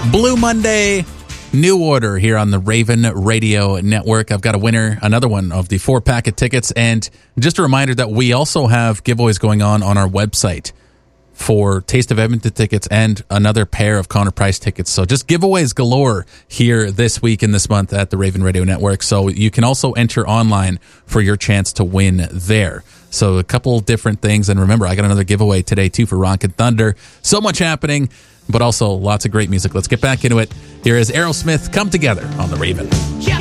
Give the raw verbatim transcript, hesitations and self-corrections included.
Blue Monday, New Order here on the Raven Radio Network. I've got a winner, another one of the four pack of tickets. And just a reminder that we also have giveaways going on on our website for Taste of Edmonton tickets and another pair of Connor Price tickets. So just giveaways galore here this week and this month at the Raven Radio Network. So you can also enter online for your chance to win there. So a couple different things. And remember, I got another giveaway today too for Ronkin Thunder. So much happening, but also lots of great music. Let's get back into it. Here is Aerosmith, Come Together on the Raven. Yeah.